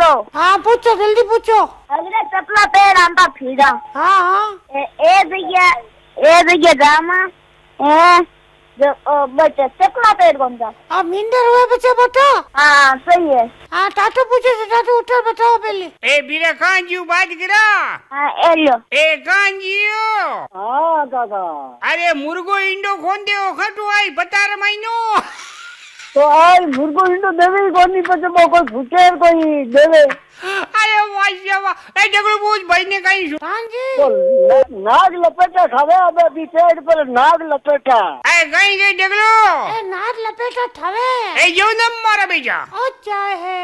पूछो। हाँ पूछो, जल्दी पूछो। अगले चपला पेड़ आंबा फीड़ा। हाँ हाँ। ए जगह गामा ए जो बच्चा चपला पेड़ कौन सा? अब नींदर हुए बच्चा बताओ। हाँ सही है। हाँ टाटू पूछे तो टाटू उत्तर बताओ पहले। ए बीरा कांजी बात करा। हाँ एलियो। ए कांजियो। हाँ काका। अरे मुर्गो इंडो खोन दे खटू आई 12 महीनो। तो आज मुर्गो इंडो देवे कोनी पचे कोई फुटेर कोई देवे। अरे वाह ए जगड़ू पूछ भाई ने कहीं कांजी तो नाग लपेटा खावे अब अभी पेड़ पर नाग लपेटा। ए कहीं गई जगड़ू। ए नाग लपेटा थावे। ए यो न मारा बेजा। अच्छा है।